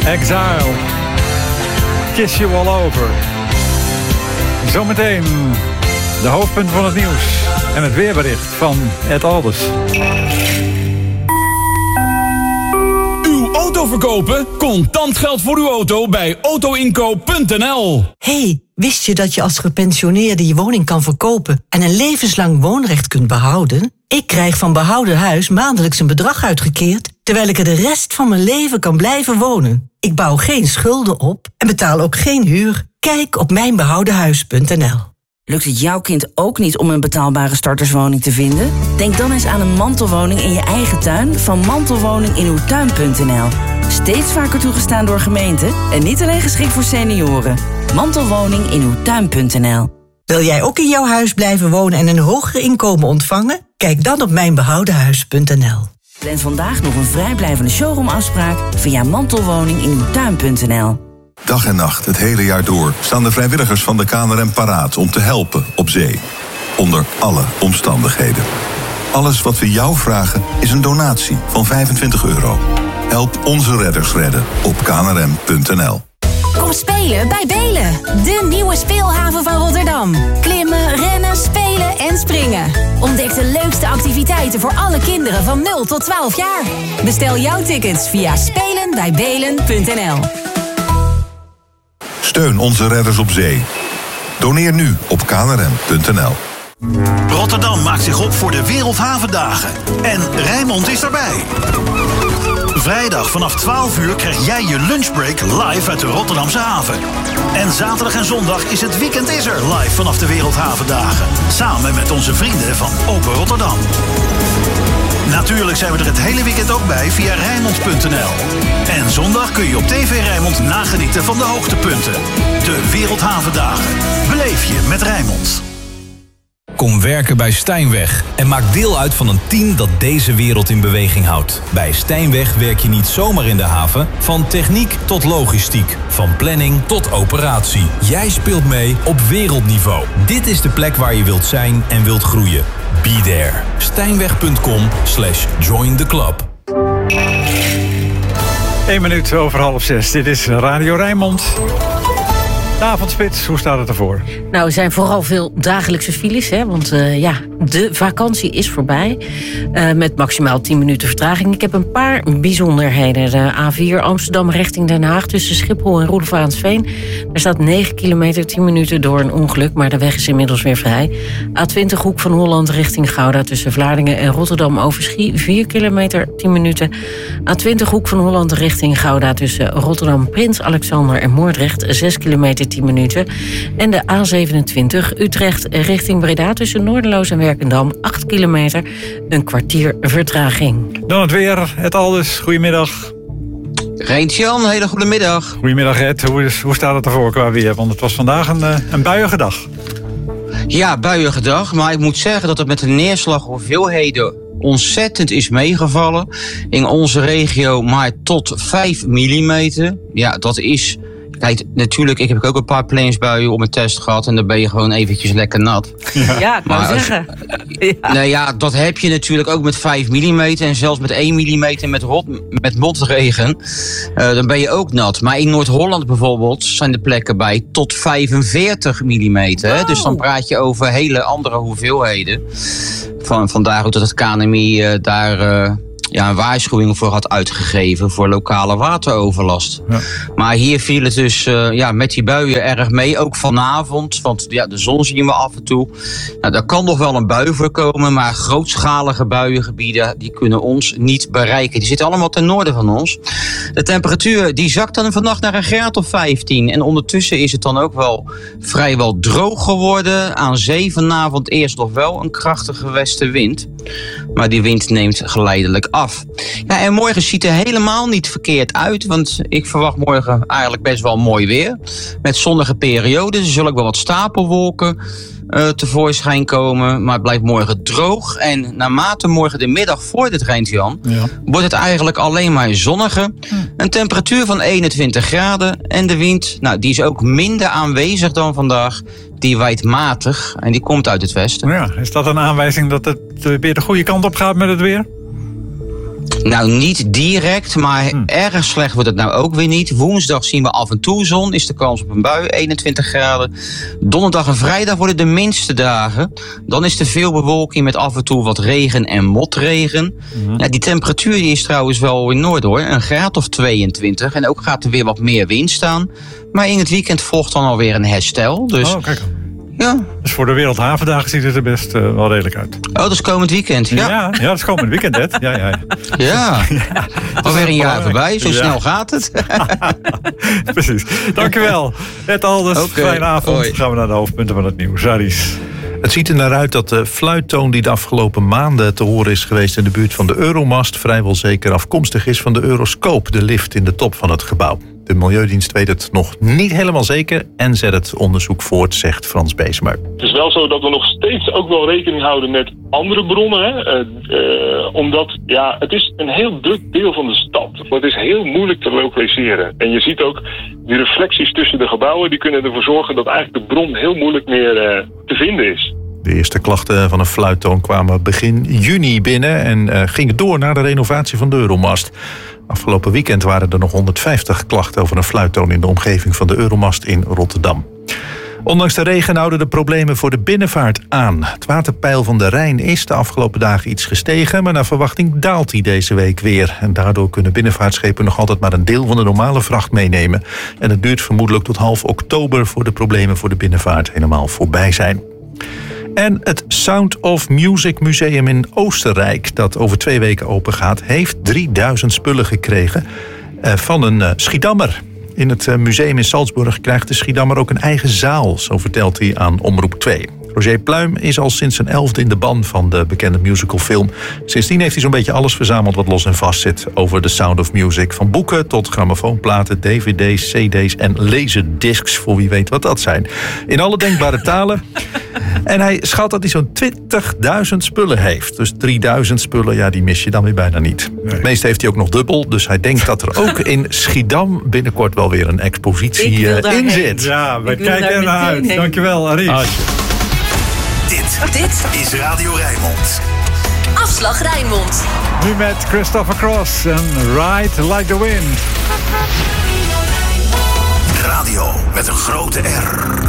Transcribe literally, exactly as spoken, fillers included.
Exile. Kiss you all over. Zometeen de hoofdpunten van het nieuws en het weerbericht van Ed Alders. Uw auto verkopen? Contant geld voor uw auto bij auto inkoop punt n l. Hey, wist je dat je als gepensioneerde je woning kan verkopen en een levenslang woonrecht kunt behouden? Ik krijg van Behouden Huis maandelijks een bedrag uitgekeerd, terwijl ik er de rest van mijn leven kan blijven wonen. Ik bouw geen schulden op en betaal ook geen huur. Kijk op mijn behouden huis punt n l. Lukt het jouw kind ook niet om een betaalbare starterswoning te vinden? Denk dan eens aan een mantelwoning in je eigen tuin van mantelwoning in uw tuin punt n l. Steeds vaker toegestaan door gemeenten en niet alleen geschikt voor senioren. Mantelwoning in uw tuin punt n l. Wil jij ook in jouw huis blijven wonen en een hoger inkomen ontvangen? Kijk dan op mijn behouden huis punt n l. Plan vandaag nog een vrijblijvende showroomafspraak via mantelwoning in uw tuin punt n l. Dag en nacht, het hele jaar door, staan de vrijwilligers van de K N R M paraat om te helpen op zee. Onder alle omstandigheden. Alles wat we jou vragen is een donatie van vijfentwintig euro. Help onze redders redden op k n r m punt n l. Kom spelen bij Belen, de nieuwe speelhaven van Rotterdam. Klimmen, rennen, spelen en springen. Ontdek de leukste activiteiten voor alle kinderen van nul tot twaalf jaar. Bestel jouw tickets via spelen bij belen punt n l. Steun onze redders op zee. Doneer nu op k n r m punt n l. Rotterdam maakt zich op voor de Wereldhavendagen. En Rijnmond is erbij. Vrijdag vanaf twaalf uur krijg jij je lunchbreak live uit de Rotterdamse haven. En zaterdag en zondag is het Weekend is er live vanaf de Wereldhavendagen. Samen met onze vrienden van Open Rotterdam. Natuurlijk zijn we er het hele weekend ook bij via Rijnmond punt n l. En zondag kun je op T V Rijnmond nagenieten van de hoogtepunten. De Wereldhavendagen. Beleef je met Rijnmond. Kom werken bij Stijnweg en maak deel uit van een team dat deze wereld in beweging houdt. Bij Stijnweg werk je niet zomaar in de haven, van techniek tot logistiek, van planning tot operatie. Jij speelt mee op wereldniveau. Dit is de plek waar je wilt zijn en wilt groeien. Be there. Stijnweg punt com slash join the club. Eén minuut over half zes. Dit is Radio Rijnmond. De avondspits, hoe staat het ervoor? Nou, er zijn vooral veel dagelijkse files, hè, want uh, ja, de vakantie is voorbij. Uh, met maximaal tien minuten vertraging. Ik heb een paar bijzonderheden. De A vier Amsterdam richting Den Haag tussen Schiphol en Roelevaansveen. Er staat negen kilometer, tien minuten door een ongeluk, maar de weg is inmiddels weer vrij. A twintig Hoek van Holland richting Gouda tussen Vlaardingen en Rotterdam Overschie. vier kilometer, tien minuten. A twintig Hoek van Holland richting Gouda tussen Rotterdam, Prins Alexander en Moordrecht. zes kilometer, tien minuten. En de A zevenentwintig Utrecht richting Breda tussen Noorderloos en Werkendam. acht kilometer, een kwartier vertraging. Dan het weer, Ed Alders, goedemiddag. Reintjan, hele goede middag. Goedemiddag Ed, hoe, is, hoe staat het ervoor qua weer? Want het was vandaag een, een buiige dag. Ja, buiige dag, maar ik moet zeggen dat het met de neerslaghoeveelheden ontzettend is meegevallen. In onze regio maar tot vijf millimeter. Ja, dat is... Kijk, natuurlijk, ik heb ook een paar plainsbuien op mijn test gehad en dan ben je gewoon eventjes lekker nat. Ja, ja ik wou maar zeggen. Ja. Nou ja, dat heb je natuurlijk ook met vijf millimeter en zelfs met één millimeter met, rot, met motregen. Uh, dan ben je ook nat. Maar in Noord-Holland bijvoorbeeld zijn de plekken bij tot vijfenveertig millimeter. Oh. Dus dan praat je over hele andere hoeveelheden. Van, vandaar ook dat het K N M I uh, daar... Uh, Ja, een waarschuwing voor had uitgegeven voor lokale wateroverlast. Ja. Maar hier viel het dus uh, ja, met die buien erg mee, ook vanavond. Want ja, de zon zien we af en toe. Nou, daar kan nog wel een bui voorkomen, maar grootschalige buiengebieden die kunnen ons niet bereiken. Die zitten allemaal ten noorden van ons. De temperatuur die zakt dan vannacht naar een graad of vijftien. En ondertussen is het dan ook wel vrijwel droog geworden. Aan zee vanavond eerst nog wel een krachtige westenwind. Maar die wind neemt geleidelijk af. Ja, en morgen ziet er helemaal niet verkeerd uit. Want ik verwacht morgen eigenlijk best wel mooi weer. Met zonnige perioden. Er zullen ook wel wat stapelwolken uh, tevoorschijn komen. Maar het blijft morgen droog. En naarmate morgen de middag vordert, Reintjan, ja. wordt het eigenlijk alleen maar zonniger. Hm. Een temperatuur van eenentwintig graden. En de wind, nou, die is ook minder aanwezig dan vandaag. Die waait matig en die komt uit het westen. Ja, is dat een aanwijzing dat het weer de goede kant op gaat met het weer? Nou, niet direct, maar hm. erg slecht wordt het nou ook weer niet. Woensdag zien we af en toe zon, is de kans op een bui, eenentwintig graden. Donderdag en vrijdag worden de minste dagen. Dan is er veel bewolking met af en toe wat regen en motregen. Hm. Ja, die temperatuur die is trouwens wel in Noord hoor, een graad of tweeëntwintig. En ook gaat er weer wat meer wind staan. Maar in het weekend volgt dan alweer een herstel. Dus... Oh, kijk. Ja. Dus voor de Wereldhavendagen ziet het er best uh, wel redelijk uit. Oh, dat is komend weekend, ja. Ja, ja dat is komend weekend, net. Ja, ja, ja. Ja, ja. Alweer een jaar voorbij, zo ja. snel gaat het. Precies. Dankjewel. Ed Alders, okay. Fijne avond. Hoi. Gaan we naar de hoofdpunten van het nieuws. Aris. Het ziet er naar uit dat de fluittoon die de afgelopen maanden te horen is geweest in de buurt van de Euromast vrijwel zeker afkomstig is van de Euroscope, de lift in de top van het gebouw. De Milieudienst weet het nog niet helemaal zeker en zet het onderzoek voort, zegt Frans Beesmer. Het is wel zo dat we nog steeds ook wel rekening houden met andere bronnen. Hè? Uh, uh, omdat ja, het is een heel druk deel van de stad. Het is heel moeilijk te lokaliseren. En je ziet ook die reflecties tussen de gebouwen, die kunnen ervoor zorgen dat eigenlijk de bron heel moeilijk meer uh, te vinden is. De eerste klachten van een fluittoon kwamen begin juni binnen en uh, gingen door naar de renovatie van de Euromast. Afgelopen weekend waren er nog honderdvijftig klachten over een fluittoon in de omgeving van de Euromast in Rotterdam. Ondanks de regen houden de problemen voor de binnenvaart aan. Het waterpeil van de Rijn is de afgelopen dagen iets gestegen, maar naar verwachting daalt hij deze week weer. En daardoor kunnen binnenvaartschepen nog altijd maar een deel van de normale vracht meenemen. En het duurt vermoedelijk tot half oktober voor de problemen voor de binnenvaart helemaal voorbij zijn. En het Sound of Music Museum in Oostenrijk, dat over twee weken open gaat, heeft drieduizend spullen gekregen uh, van een uh, Schiedammer. In het uh, museum in Salzburg krijgt de Schiedammer ook een eigen zaal, zo vertelt hij aan Omroep twee. Roger Pluim is al sinds zijn elfde in de ban van de bekende musicalfilm. Sindsdien heeft hij zo'n beetje alles verzameld wat los en vast zit over The Sound of Music. Van boeken tot grammofoonplaten, D V D's, C D's en laserdiscs, voor wie weet wat dat zijn. In alle denkbare talen. En hij schat dat hij zo'n twintigduizend spullen heeft. Dus drieduizend spullen, ja, die mis je dan weer bijna niet. Nee. Het meeste heeft hij ook nog dubbel. Dus hij denkt dat er ook in Schiedam binnenkort wel weer een expositie uh, in zit. Ja, we kijken er naar uit. Heen. Dankjewel, Arie. Ah, dit, dit is Radio Rijnmond. Afslag Rijnmond. Nu met Christopher Cross en Ride Like the Wind. Radio met een grote R.